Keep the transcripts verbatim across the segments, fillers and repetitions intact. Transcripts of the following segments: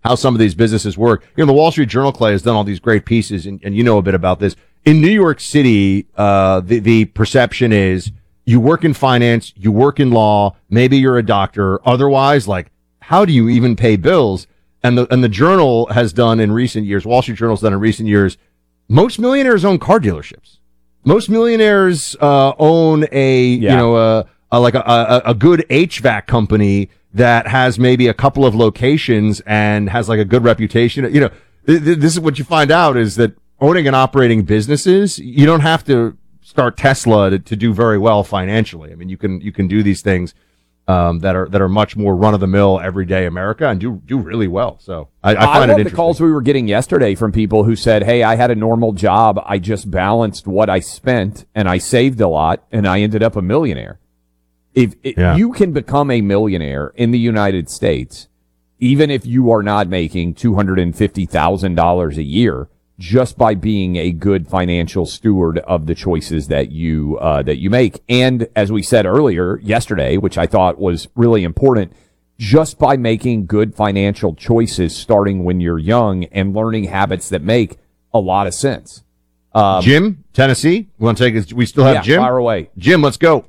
how some of these businesses work. You know, the Wall Street Journal, Clay, has done all these great pieces, and, and you know a bit about this. In New York City, uh, the, the perception is you work in finance, you work in law, maybe you're a doctor. Otherwise, like, how do you even pay bills? And the, and the Journal has done in recent years, Wall Street Journal's done in recent years, most millionaires own car dealerships. Most millionaires, uh, own a, yeah. you know, a, a like a, a, a good H V A C company that has maybe a couple of locations and has like a good reputation. You know, th- th- this is what you find out is that owning and operating businesses, you don't have to start Tesla to, to do very well financially. I mean, you can, you can do these things, um, that are, that are much more run of the mill everyday America and do, do really well. So I, I find I love it interesting. The calls we were getting yesterday from people who said, hey, I had a normal job. I just balanced what I spent and I saved a lot and I ended up a millionaire. If, if yeah. you can become a millionaire in the United States, even if you are not making two hundred fifty thousand dollars a year, just by being a good financial steward of the choices that you uh, that you make. And as we said earlier yesterday, which I thought was really important, just by making good financial choices starting when you're young and learning habits that make a lot of sense. Um, Jim, Tennessee, we want to take it? We still have yeah, Jim? Fire away. Jim, let's go.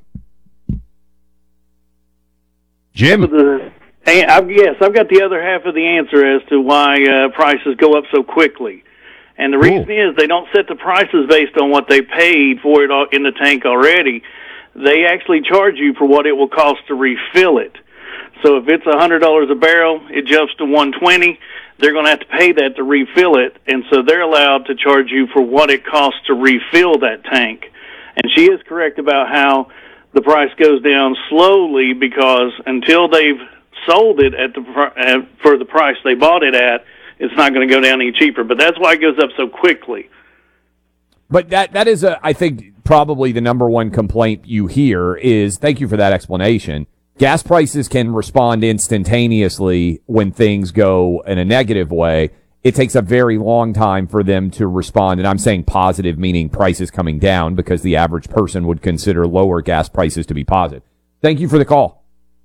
Jim? Hey, I've, yes, I've got the other half of the answer as to why uh, prices go up so quickly. And the reason cool. is they don't set the prices based on what they paid for it in the tank already. They actually charge you for what it will cost to refill it. So if it's one hundred dollars a barrel, it jumps to one hundred twenty dollars. They're going to have to pay that to refill it, and so they're allowed to charge you for what it costs to refill that tank. And she is correct about how the price goes down slowly because until they've sold it at the uh, for the price they bought it at, it's not going to go down any cheaper. But that's why it goes up so quickly. But that that is, a, I think, probably the number one complaint you hear is, thank you for that explanation, gas prices can respond instantaneously when things go in a negative way. It takes a very long time for them to respond, and I'm saying positive, meaning prices coming down, because the average person would consider lower gas prices to be positive. Thank you for the call.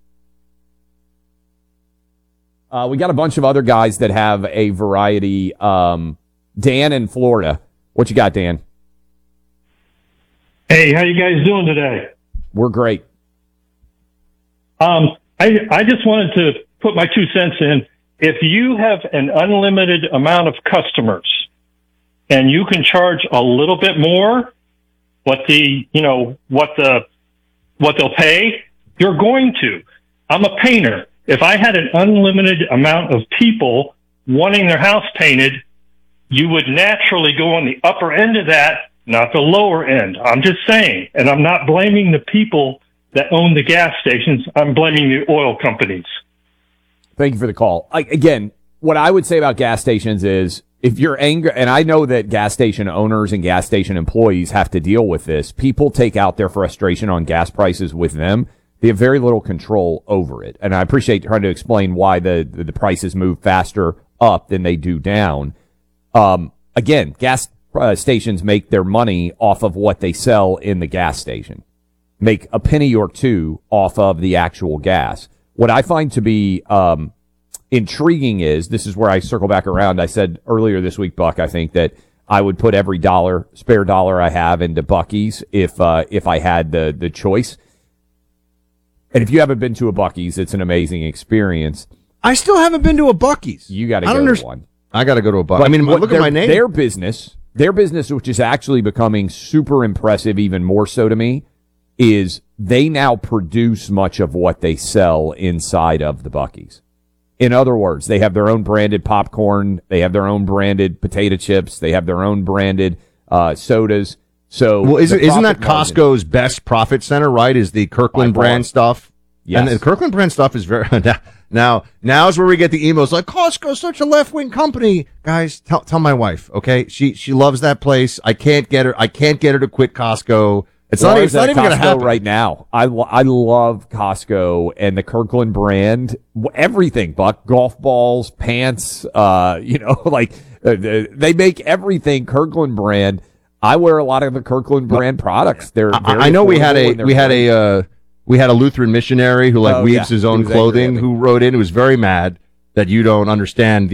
Uh, we got a bunch of other guys that have a variety. Um, Dan in Florida. What you got, Dan? Hey, how you guys doing today? We're great. Um, I I just wanted to put my two cents in. If you have an unlimited amount of customers and you can charge a little bit more, what the, you know, what the, what they'll pay, you're going to. I'm a painter. If I had an unlimited amount of people wanting their house painted, you would naturally go on the upper end of that, not the lower end. I'm just saying, and I'm not blaming the people that own the gas stations. I'm blaming the oil companies. Thank you for the call. I, again, what I would say about gas stations is if you're angry, and I know that gas station owners and gas station employees have to deal with this. People take out their frustration on gas prices with them. They have very little control over it. And I appreciate trying to explain why the, the, the prices move faster up than they do down. Um, again, gas uh, stations make their money off of what they sell in the gas station. Make a penny or two off of the actual gas. What I find to be um, intriguing is, this is where I circle back around. I said earlier this week, Buck, I think that I would put every dollar, spare dollar I have into Buc-ee's if uh, if I had the the choice. And if you haven't been to a Buc-ee's, it's an amazing experience. I still haven't been to a Buc-ee's. You got to go to one. I got to go to a Buc-ee's. I mean, look their, at my name. Their business, their business, which is actually becoming super impressive, even more so to me, is they now produce much of what they sell inside of the Buc-ee's. In other words, they have their own branded popcorn, they have their own branded potato chips, they have their own branded uh, sodas. So, well, isn't isn't that Costco's margin, best profit center? Right? Is the Kirkland brand stuff? Yes. And the Kirkland brand stuff is very now. Now is where we get the emails like Costco's such a left wing company. Guys, tell tell my wife, okay? She she loves that place. I can't get her. I can't get her to quit Costco. It's well, not, it's not even going to happen right now. I, I love Costco and the Kirkland brand. Everything, Buck, golf balls, pants, uh, you know, like uh, they make everything Kirkland brand. I wear a lot of the Kirkland brand products. They're I, I know we had a we had a uh, we had a Lutheran missionary who like oh, weaves yeah. his own clothing who wrote in, who was very mad that you don't understand the